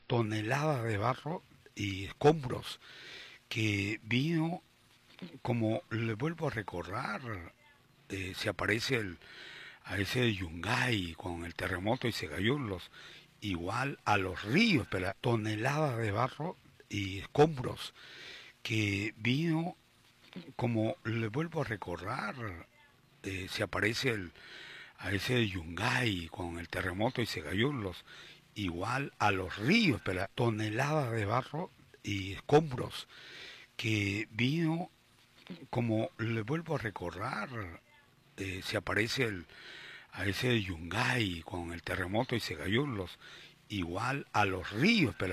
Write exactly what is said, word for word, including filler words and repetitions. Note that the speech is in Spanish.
toneladas de barro y escombros que vino, como le vuelvo a recordar, eh, se aparece el, a ese de Yungay con el terremoto y se cayó los, igual a los ríos, pero toneladas de barro y escombros que vino, como le vuelvo a recordar, eh, se aparece el, a ese de Yungay con el terremoto y se cayó los, igual a los ríos, pero toneladas de barro y escombros que vino, como le vuelvo a recordar, eh, se aparece el, a ese de Yungay con el terremoto y se cayó los, igual a los ríos, pero